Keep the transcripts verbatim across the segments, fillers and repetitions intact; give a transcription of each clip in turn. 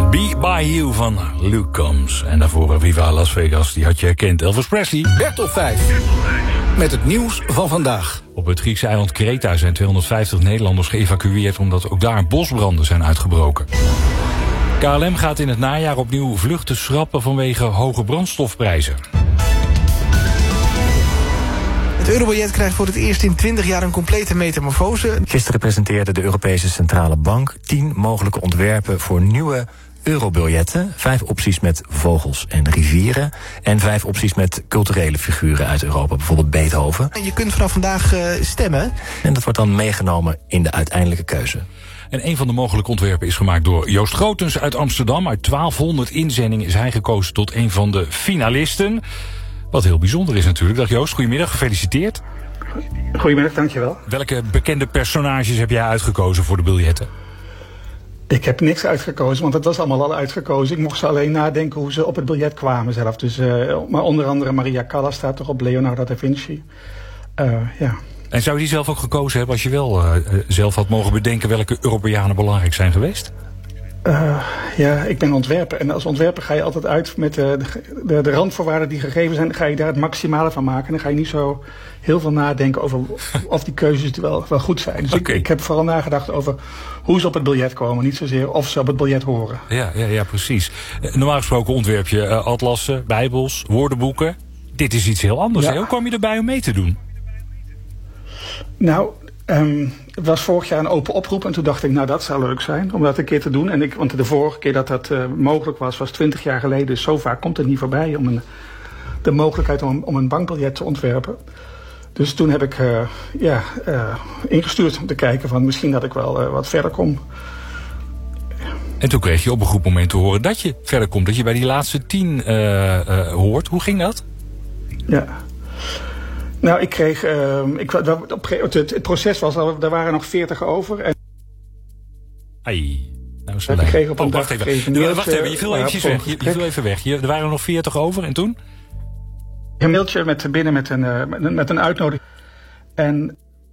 Be By You van Luke Combs. En daarvoor Viva Las Vegas, die had je herkend. Elvis Presley. Bert op vijf. Met het nieuws van vandaag. Op het Griekse eiland Kreta zijn tweehonderdvijftig Nederlanders geëvacueerd, omdat ook daar bosbranden zijn uitgebroken. K L M gaat in het najaar opnieuw vluchten schrappen vanwege hoge brandstofprijzen. Het eurobiljet krijgt voor het eerst in twintig jaar een complete metamorfose. Gisteren presenteerde de Europese Centrale Bank tien mogelijke ontwerpen voor nieuwe eurobiljetten. Vijf opties met vogels en rivieren. En vijf opties met culturele figuren uit Europa, bijvoorbeeld Beethoven. En je kunt vanaf vandaag uh, stemmen. En dat wordt dan meegenomen in de uiteindelijke keuze. En een van de mogelijke ontwerpen is gemaakt door Joost Grootens uit Amsterdam. Uit twaalfhonderd inzendingen is hij gekozen tot een van de finalisten. Wat heel bijzonder is natuurlijk. Dag Joost, goedemiddag, gefeliciteerd. Goedemiddag, dankjewel. Welke bekende personages heb jij uitgekozen voor de biljetten? Ik heb niks uitgekozen, want het was allemaal al uitgekozen. Ik mocht ze alleen nadenken hoe ze op het biljet kwamen zelf. Dus, uh, maar onder andere Maria Callas staat toch op, Leonardo da Vinci. Uh, ja. En zou je die zelf ook gekozen hebben als je wel uh, zelf had mogen bedenken welke Europeanen belangrijk zijn geweest? Uh, ja, ik ben ontwerper. En als ontwerper ga je altijd uit met uh, de, de, de randvoorwaarden die gegeven zijn. Ga je daar het maximale van maken. En dan ga je niet zo heel veel nadenken over of die keuzes wel, wel goed zijn. Dus okay. ik, ik heb vooral nagedacht over hoe ze op het biljet komen. Niet zozeer of ze op het biljet horen. Ja, ja, ja, precies. Normaal gesproken ontwerp je uh, atlassen, bijbels, woordenboeken. Dit is iets heel anders. Ja. Hoe kwam je erbij om mee te doen? Nou... Um, het was vorig jaar een open oproep en toen dacht ik, nou dat zou leuk zijn om dat een keer te doen. En ik, want de vorige keer dat dat uh, mogelijk was, was twintig jaar geleden. Dus zo vaak komt het niet voorbij om een, de mogelijkheid om, om een bankbiljet te ontwerpen. Dus toen heb ik uh, ja, uh, ingestuurd om te kijken van misschien dat ik wel uh, wat verder kom. En toen kreeg je op een goed moment te horen dat je verder komt. Dat je bij die laatste tien uh, uh, hoort. Hoe ging dat? Ja... Nou, ik kreeg... Uh, ik, het, het proces was al... Er waren nog veertig over. En Ai. Nou, zo ik kreeg op een oh, dag wacht even. Mailtje, wacht even, je viel eventjes weg. Je, je viel even weg. Je, er waren er nog veertig over. En toen? Een mailtje met, binnen met een, uh, met, met een uitnodiging. En...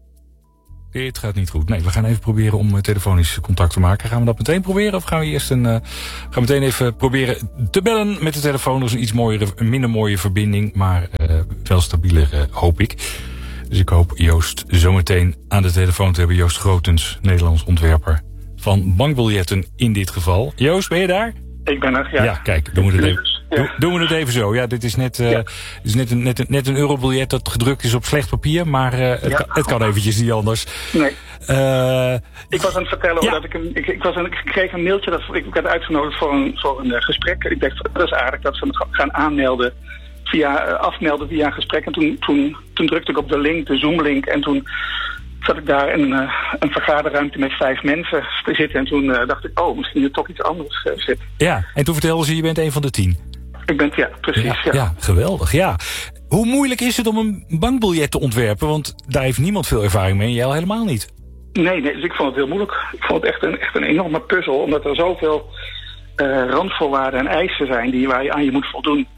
Het gaat niet goed. Nee, we gaan even proberen om telefonisch contact te maken. Gaan we dat meteen proberen? Of gaan we eerst een... Uh, gaan we meteen even proberen te bellen met de telefoon. Dat is een iets mooiere, een minder mooie verbinding. Maar uh, wel stabieler, uh, hoop ik. Dus ik hoop Joost zometeen aan de telefoon te hebben. Joost Grootens, Nederlands ontwerper van bankbiljetten in dit geval. Joost, ben je daar? Ik ben er, ja. Ja, kijk, doen we het even, ja. doen we het even zo. Ja, dit is net, uh, ja. dit is net, een, net, een, net een eurobiljet dat gedrukt is op slecht papier. Maar uh, het, ja. kan, het kan eventjes niet anders. Nee. Uh, ik was aan het vertellen ja. dat ik een, ik, ik, was een, ik kreeg een mailtje dat ik werd uitgenodigd voor een, voor een uh, gesprek. Ik dacht, dat is aardig dat ze me gaan aanmelden. Via, uh, afmelden via een gesprek. En toen, toen, toen drukte ik op de link, de Zoom-link. En toen zat ik daar in uh, een vergaderruimte met vijf mensen te zitten. En toen uh, dacht ik, oh, misschien er toch iets anders uh, zit. Ja, en toen vertelden ze, je bent een van de tien. Ik ben, ja, precies. Ja, ja. ja, geweldig, ja. Hoe moeilijk is het om een bankbiljet te ontwerpen? Want daar heeft niemand veel ervaring mee en jij al helemaal niet. Nee, nee, dus ik vond het heel moeilijk. Ik vond het echt een, echt een enorme puzzel. Omdat er zoveel uh, randvoorwaarden en eisen zijn die, waar je aan je moet voldoen.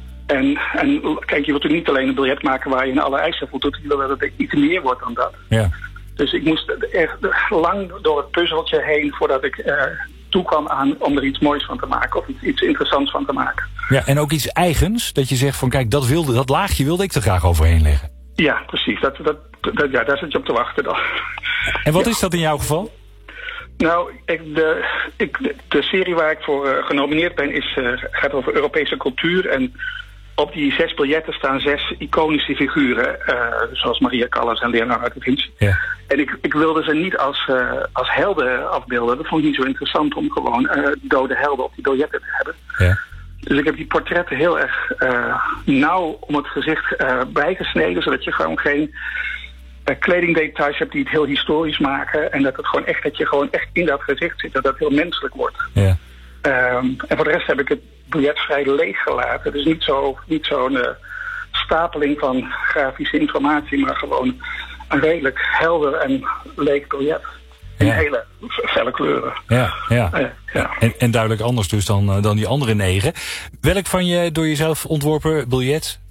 En, en kijk, je wilt er niet alleen een biljet maken waar je in alle eisen voldoet. Je wil dat het iets meer wordt dan dat. Ja. Dus ik moest echt lang door het puzzeltje heen voordat ik uh, toe kwam aan om er iets moois van te maken. Of iets, iets interessants van te maken. Ja, en ook iets eigens. Dat je zegt van kijk, dat, wilde, dat laagje wilde ik er graag overheen leggen. Ja, precies. Dat, dat, dat, ja, daar zit je op te wachten dan. En wat ja. is dat in jouw geval? Nou, ik, de, ik, de, de serie waar ik voor uh, genomineerd ben is, uh, gaat over Europese cultuur. En op die zes biljetten staan zes iconische figuren. Uh, zoals Maria Callas en Leonardo da Vinci. Ja. En ik, ik wilde ze niet als, uh, als helden afbeelden. Dat vond ik niet zo interessant om gewoon uh, dode helden op die biljetten te hebben. Ja. Dus ik heb die portretten heel erg uh, nauw om het gezicht uh, bijgesneden. Zodat je gewoon geen uh, kledingdetails hebt die het heel historisch maken. En dat het gewoon echt, dat je gewoon echt in dat gezicht zit. Dat dat heel menselijk wordt. Ja. Um, en voor de rest heb ik het biljet vrij leeg gelaten. Dus niet zo'n niet zo'n uh, stapeling van grafische informatie. Maar gewoon een redelijk helder en leeg biljet. In ja. hele felle kleuren. Ja, ja. Uh, ja. En, en duidelijk anders dus dan, uh, dan die andere negen. Welk van je door jezelf ontworpen biljet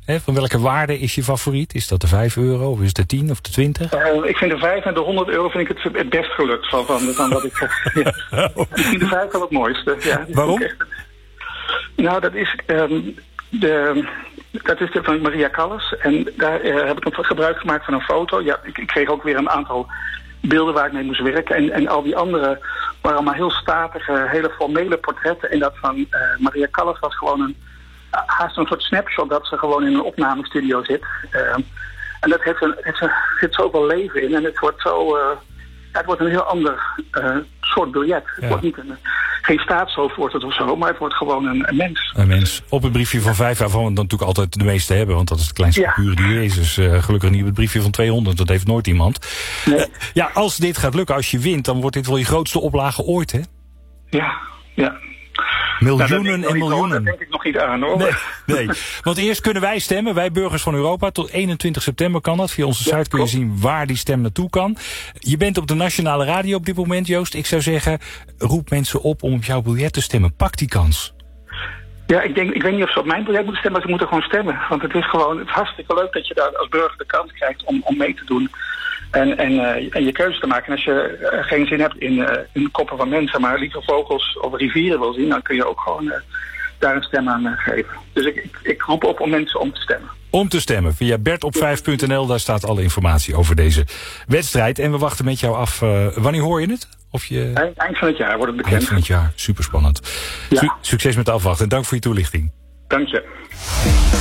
Hè? Van welke waarde is je favoriet? Is dat de vijf euro of is het de tien of de twintig? Uh, ik vind de vijf en de honderd euro vind ik het, het best gelukt van, van, van wat ik... Ja. Ik vind de vijf wel het mooiste. Ja, waarom? Echt, nou, dat is... Um, de... Dat is de van Maria Callas. En daar uh, heb ik een gebruik gemaakt van een foto. Ja, ik, ik kreeg ook weer een aantal beelden waar ik mee moest werken. En, en al die andere waren allemaal heel statige, hele formele portretten. En dat van uh, Maria Callas was gewoon een uh, haast een soort snapshot dat ze gewoon in een opnamestudio zit. Uh, en dat heeft, een, heeft een, zit zoveel leven in. En het wordt zo... Uh, ja, het wordt een heel ander uh, soort biljet. Het ja. wordt niet een, geen staatshoofd wordt het of zo, maar het wordt gewoon een, een mens. Een mens. Op het briefje van vijf, waarvan we dan natuurlijk altijd de meeste hebben, want dat is de kleinste Ja. figuur die er is. Dus uh, gelukkig niet op het briefje van tweehonderd, dat heeft nooit iemand. Nee. Uh, ja, als dit gaat lukken, als je wint, dan wordt dit wel je grootste oplage ooit, hè? Ja, ja. Miljoenen nou, en miljoenen. Daar denk ik nog niet aan, hoor. Nee, nee, want eerst kunnen wij stemmen, wij burgers van Europa. Tot eenentwintig september kan dat. Via onze Ja, site kun je klopt. zien waar die stem naartoe kan. Je bent op de nationale radio op dit moment, Joost. Ik zou zeggen, roep mensen op om op jouw biljet te stemmen. Pak die kans. Ja, ik, denk, ik weet niet of ze op mijn biljet moeten stemmen, maar ze moeten gewoon stemmen. Want het is gewoon het is hartstikke leuk dat je daar als burger de kans krijgt om, om mee te doen. En, en, uh, en je keuze te maken. En als je uh, geen zin hebt in, uh, in koppen van mensen, maar liever vogels of rivieren wil zien, dan kun je ook gewoon uh, daar een stem aan uh, geven. Dus ik, ik, ik roep op om mensen om te stemmen. Om te stemmen via bert op vijf punt n l. Daar staat alle informatie over deze wedstrijd. En we wachten met jou af. Uh, wanneer hoor je het? Of je... Eind, eind van het jaar wordt het bekend. Eind van het jaar. Superspannend. Ja. Su- succes met de afwachten en dank voor je toelichting. Dank je.